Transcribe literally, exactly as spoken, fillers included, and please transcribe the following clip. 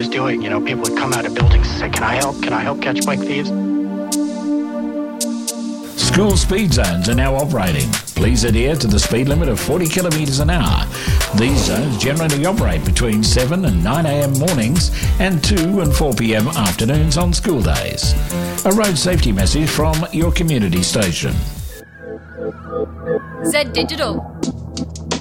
was doing. You know, people would come out of buildings and say, can I help? Can I help catch bike thieves? School speed zones are now operating. Please adhere to the speed limit of forty kilometres an hour. These zones generally operate between seven and nine a.m. mornings and two and four p.m. afternoons on school days. A road safety message from your community station. Z Digital.